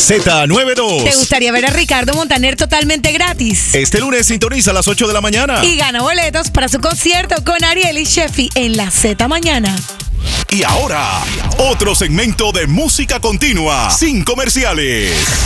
Z92. ¿Te gustaría ver a Ricardo Montaner totalmente gratis? Este lunes sintoniza a las 8 de la mañana. Y gana boletos para su concierto con Ariel y Sheffi en la Z Mañana. Y ahora, otro segmento de música continua, sin comerciales.